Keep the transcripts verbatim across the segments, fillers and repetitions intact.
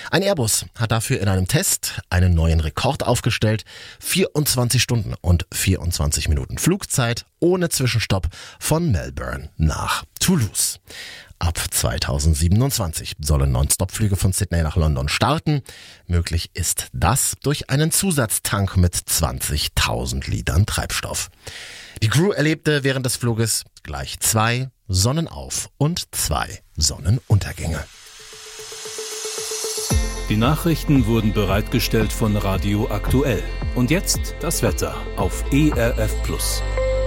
Ein Airbus hat dafür in einem Test einen neuen Rekord aufgestellt. vierundzwanzig Stunden und vierundzwanzig Minuten Flugzeit ohne Zwischenstopp von Melbourne nach Toulouse. Ab zweitausendsiebenundzwanzig sollen Non-Stop-Flüge von Sydney nach London starten. Möglich ist das durch einen Zusatztank mit zwanzigtausend Litern Treibstoff. Die Crew erlebte während des Fluges gleich zwei Sonnenauf- und zwei Sonnenuntergänge. Die Nachrichten wurden bereitgestellt von Radio Aktuell. Und jetzt das Wetter auf E R F Plus.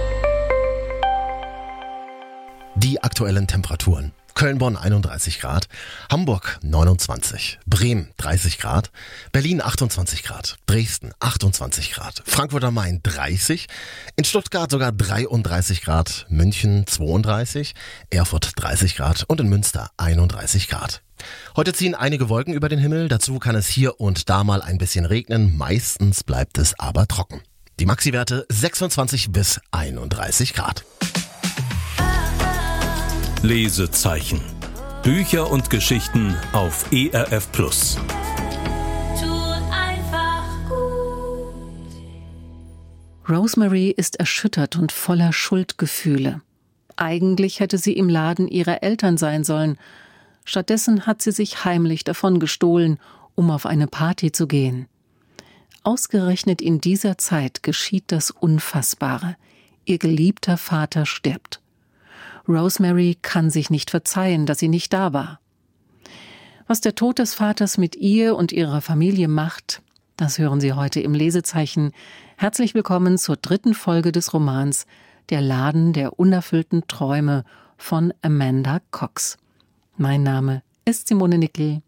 Die aktuellen Temperaturen. Köln-Bonn einunddreißig Grad, Hamburg neunundzwanzig, Bremen dreißig Grad, Berlin achtundzwanzig Grad, Dresden achtundzwanzig Grad, Frankfurt am Main dreißig, in Stuttgart sogar dreiunddreißig Grad, München zweiunddreißig, Erfurt dreißig Grad und in Münster einunddreißig Grad. Heute ziehen einige Wolken über den Himmel, dazu kann es hier und da mal ein bisschen regnen, meistens bleibt es aber trocken. Die Maxi-Werte sechsundzwanzig bis einunddreißig Grad. Lesezeichen. Bücher und Geschichten auf E R F Plus. Rosemary ist erschüttert und voller Schuldgefühle. Eigentlich hätte sie im Laden ihrer Eltern sein sollen. Stattdessen hat sie sich heimlich davon gestohlen, um auf eine Party zu gehen. Ausgerechnet in dieser Zeit geschieht das Unfassbare. Ihr geliebter Vater stirbt. Rosemary kann sich nicht verzeihen, dass sie nicht da war. Was der Tod des Vaters mit ihr und ihrer Familie macht, das hören Sie heute im Lesezeichen. Herzlich willkommen zur dritten Folge des Romans Der Laden der unerfüllten Träume von Amanda Cox. Mein Name ist Simone Nickel.